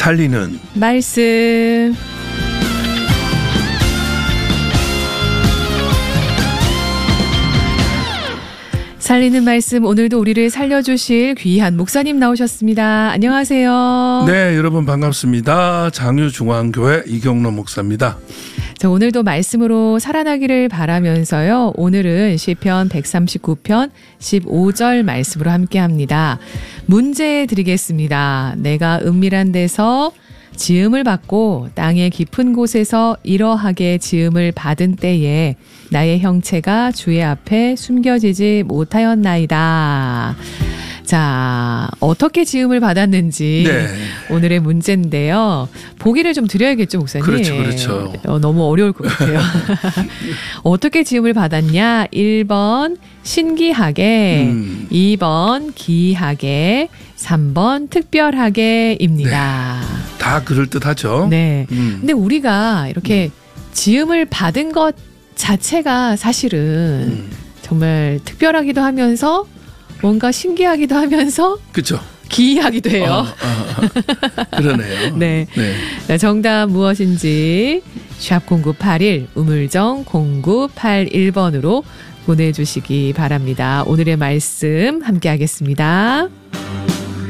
살리는 말씀. 살리는 말씀, 오늘도 우리를 살려주실 귀한 목사님 나오셨습니다. 안녕하세요. 네, 여러분 반갑습니다. 장유중앙교회 이경로 목사입니다. 자, 오늘도 말씀으로 살아나기를 바라면서요. 오늘은 시편 139편 15절 말씀으로 함께합니다. 문제 드리겠습니다. 내가 은밀한 데서 지음을 받고 땅의 깊은 곳에서 이러하게 지음을 받은 때에 나의 형체가 주의 앞에 숨겨지지 못하였나이다. 자, 어떻게 지음을 받았는지 네. 오늘의 문제인데요. 보기를 좀 드려야겠죠, 목사님? 그렇죠. 너무 어려울 것 같아요. 어떻게 지음을 받았냐? 1번 신기하게, 2번 기이하게, 3번 특별하게입니다. 네. 다 그럴듯하죠. 네. 근데 우리가 이렇게 지음을 받은 것 자체가 사실은 정말 특별하기도 하면서 뭔가 신기하기도 하면서 그렇죠. 기이하기도 해요. 그러네요. 네. 네. 자, 정답 무엇인지 샵 0981 우물정 0981번으로 보내주시기 바랍니다. 오늘의 말씀 함께 하겠습니다.